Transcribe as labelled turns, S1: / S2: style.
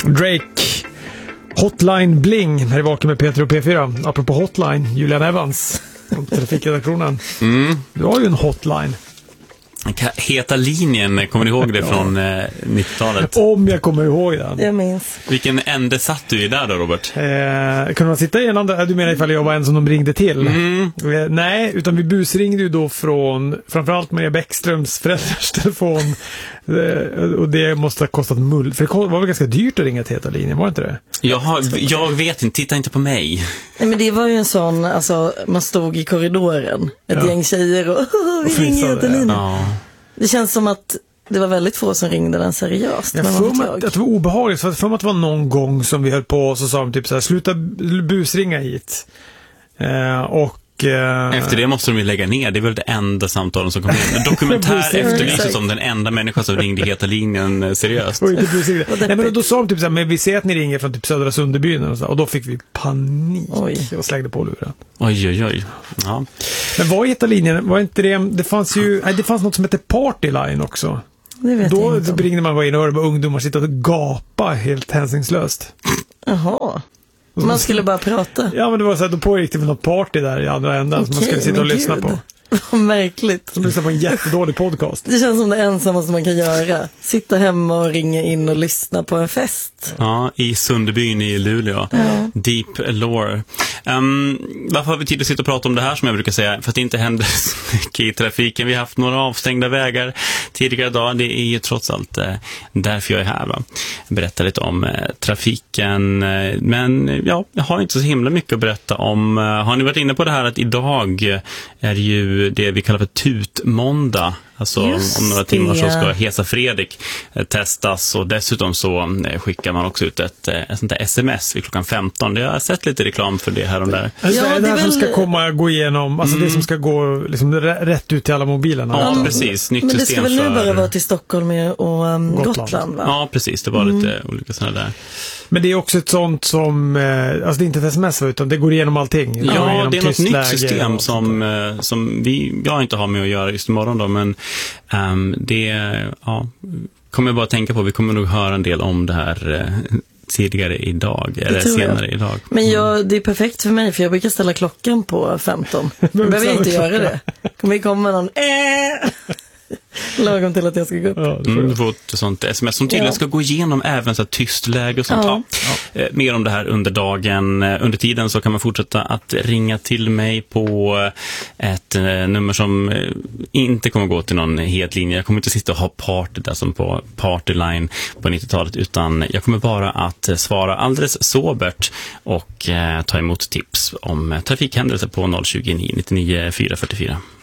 S1: Drake, Hotline Bling, här är Vaken med Peter och P4. Apropå Hotline, Julian Evans från Trafikredaktionen. Du har ju en hotline.
S2: Heta linjen, kommer du ihåg det från 90-talet?
S1: Om jag kommer ihåg den.
S3: Jag minns.
S2: Vilken ände satt du i där då, Robert?
S1: Kunde man sitta i en andra? Du menar ifall jag var en som de ringde till? Nej, utan vi busringde ju då från framförallt Maria Bäckströms föräldrars telefon. Och det måste ha kostat mull. För det var väl ganska dyrt att ringa till Heta linjen, var det inte det?
S2: Jag vet inte, titta inte på mig.
S3: Nej, men det var ju en sån, alltså man stod i korridoren, ett gäng tjejer och vi ringer Heta linjen.
S2: Ja.
S3: Det känns som att det var väldigt få som ringde den seriöst.
S1: Jag får mig att det var obehagligt, för att det var någon gång som vi höll på och så sa de typ så här: sluta busringa hit.
S2: Efter det måste de ju lägga ner. Det är väl det enda samtalen som kommer in. Dokumentär efterlyses som den enda människa som ringde Heta linjen seriöst.
S1: Nej, men då sa de typ så här: men vi ser att ni ringer från typ Södra Sunderbyn och då fick vi panik och slängde på luren.
S2: Oj. Ja.
S1: Men vad Heta linjen? Var inte det fanns ju, det fanns något som hette Partyline också.
S3: Det vet
S1: då
S3: jag inte.
S1: ringde man in och hörde ungdomar sitta och gapa helt hänsynslöst.
S3: Jaha. Man skulle bara prata.
S1: Ja, men det var så att då pågick det väl något party där i andra änden som man skulle sitta och lyssna på.
S3: Vad märkligt.
S1: Som lyssna på en jättedålig podcast.
S3: Det känns som det ensammaste man kan göra. Sitta hemma och ringa in och lyssna på en fest.
S2: Ja, i Sunderbyn i Luleå. Deep Lore. Varför har vi tid att sitta och prata om det här, som jag brukar säga? För att det inte händer så mycket i trafiken. Vi har haft några avstängda vägar tidigare idag. Det är ju trots allt därför jag är här. Va? Berätta lite om trafiken. Men ja, jag har inte så himla mycket att berätta om. Har ni varit inne på det här att idag är ju det vi kallar för tutmåndag. Alltså om några timmar så ska Hesa Fredrik testas, och dessutom så skickar man också ut ett sånt där sms vid klockan 15. Jag har sett lite reklam för det här och där.
S1: Alltså det här som ska gå igenom, alltså det som ska gå liksom rätt ut till alla mobilerna.
S2: Ja, precis. Nytt
S3: men det
S2: system
S3: ska väl nu bara vara till Stockholm och Gotland, va?
S2: Ja, precis. Det var lite olika sådana där.
S1: Men det är också ett sånt som, alltså det är inte ett sms utan det går igenom allting.
S2: Ja, det är något nytt system som jag inte har med att göra just imorgon då, men kommer jag bara tänka på. Vi kommer nog höra en del om det här tidigare idag, eller senare idag.
S3: Men det är perfekt för mig, för jag brukar ställa klockan på 15. Jag behöver inte göra det. Kommer vi komma någon lagom till att jag ska gå upp.
S2: Du får ett sånt sms som tydligen ska gå igenom även så tyst läge och sånt. Mer om det här under dagen. Under tiden så kan man fortsätta att ringa till mig på ett nummer som inte kommer gå till någon het linje. Jag kommer inte sitta och ha party där som på Partyline på 90-talet, utan jag kommer bara att svara alldeles sobert och ta emot tips om trafikhändelser på 020 99 444.